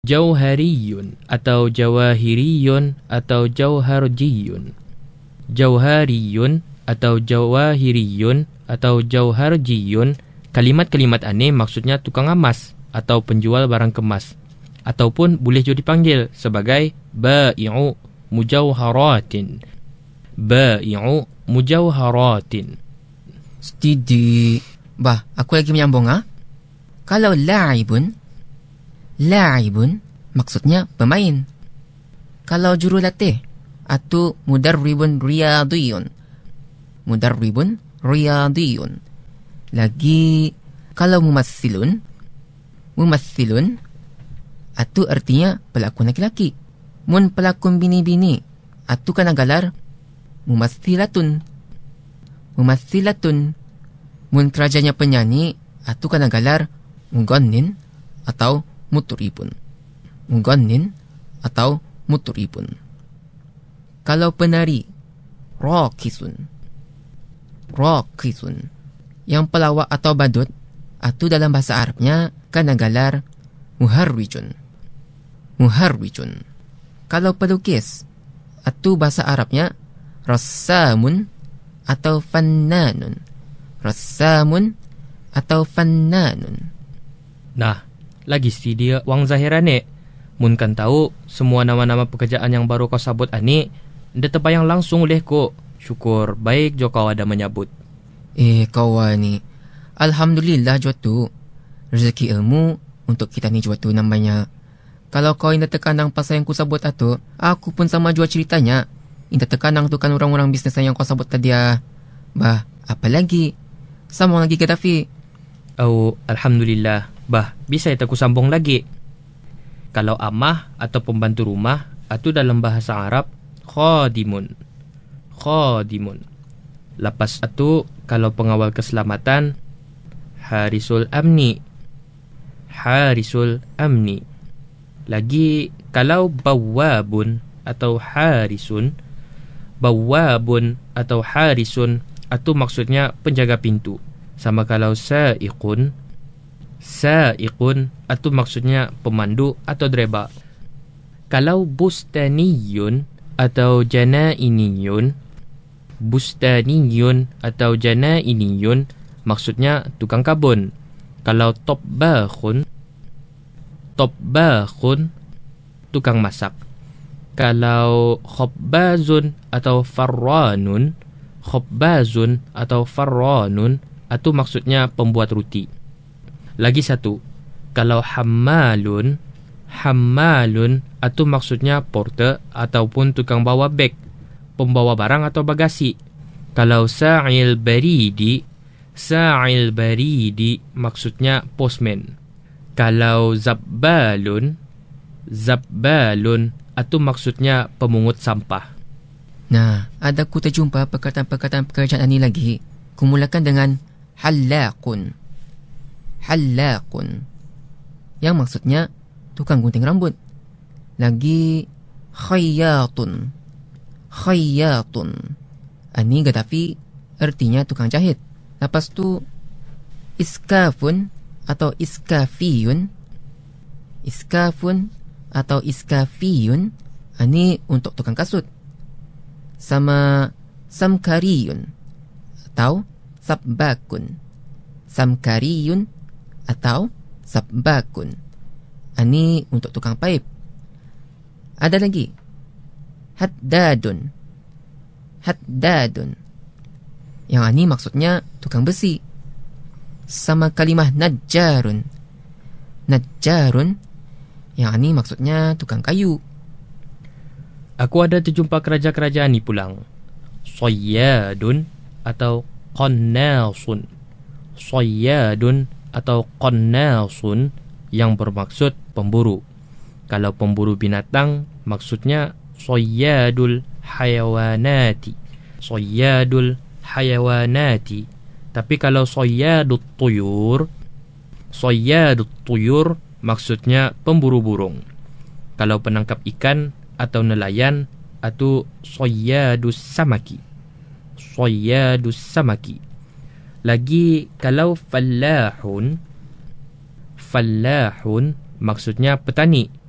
Jauhariyun atau jawahiriyun atau jauharjiyun. Jauhariyun atau jawahiriyun atau jauharjiyun, kalimat-kalimat ini maksudnya tukang emas atau penjual barang kemas, ataupun boleh juga dipanggil sebagai ba'i'u mujawharatin. Ba'i'u mujawharatin. Stidi. Bah, aku lagi menyambung Kalau la'ibun maksudnya pemain. Kalau jurulatih atau mudarribun riyadiyun. Mudarribun riyadiyun. Lagi kalau mumassilun atau artinya pelakon laki-laki. Mun pelakon bini-bini atau kana galar mumassilatun. Mun kerajanya penyanyi atau kana galar mughannin atau mutribun. Mughannin atau mutribun. Kalau penari raqisun. Yang pelawak atau badut atau dalam bahasa Arabnya kana galar muharrijun. Kalau pelukis atau bahasa Arabnya rassamun atau fannanun. Nah, lagi dia Wang Zahiran ni. Mun kan tahu semua nama-nama pekerjaan yang baru kau sabut ani, nda terbayang langsung oleh ko. Syukur baik jo kau ada menyabut. Kawan ni. Alhamdulillah jo tu. Rezeki ilmu untuk kita ni jo tu namanya. Kalau kau inda tekanang pasal yang ku sabut atu, aku pun sama jua ceritanya. Inda tekanang tu kan orang-orang bisnes yang kau sabut tadi Bah, apa lagi? Sambung lagi ke Dafi? Alhamdulillah. Bah, bisa kita ku sambung lagi. Kalau amah atau pembantu rumah, atau dalam bahasa Arab, khadimun. Lepas itu, kalau pengawal keselamatan, harisul amni. Lagi, kalau bawabun atau harisun, atau maksudnya penjaga pintu. Sama kalau sa'iqun atau maksudnya pemandu atau driver. Kalau bustaniyun atau janainiyun maksudnya tukang kabun. Kalau tobbakhun tukang masak. Kalau khobbazun atau farranun atau maksudnya pembuat roti. Lagi satu, kalau hammalun atau maksudnya porter ataupun tukang bawa beg, pembawa barang atau bagasi. Kalau sa'il baridi maksudnya postman. Kalau zabbalun atau maksudnya pemungut sampah. Nah, ada ku terjumpa perkataan-perkataan pekerjaan ini lagi. Kumulakan dengan halaqun. Yang maksudnya tukang gunting rambut. Lagi khayyatun. Ini Gaddafi artinya tukang jahit. Lepas tu iskafun atau iskafiyun. Ini untuk tukang kasut. Sama samkariyun atau sabbakun. Ini untuk tukang paip. Ada lagi haddadun. Yang ini maksudnya tukang besi. Sama kalimah najjarun. Yang ini maksudnya tukang kayu. Aku ada terjumpa kerajaan-kerajaan ni pulang. Sayyadun atau qannasun. Yang bermaksud pemburu. Kalau pemburu binatang, maksudnya sayyadul hayawanati. Tapi kalau sayyadut tuyur maksudnya pemburu burung. Kalau penangkap ikan atau nelayan, atau sayyadus samaki. Lagi kalau fallahun maksudnya petani.